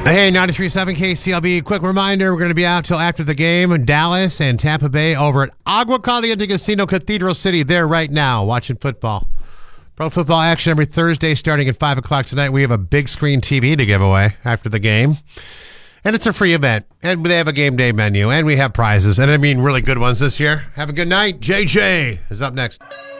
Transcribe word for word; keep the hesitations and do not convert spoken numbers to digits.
Hey, ninety-three point seven K C L B. Quick reminder, we're going to be out till after the game in Dallas and Tampa Bay over at Agua Caliente Casino, Cathedral City. There right now, watching football. Pro football action every Thursday starting at five o'clock tonight. We have a big screen T V to give away after the game. And it's a free event. And they have a game day menu. And we have prizes. And I mean really good ones this year. Have a good night. J J is up next.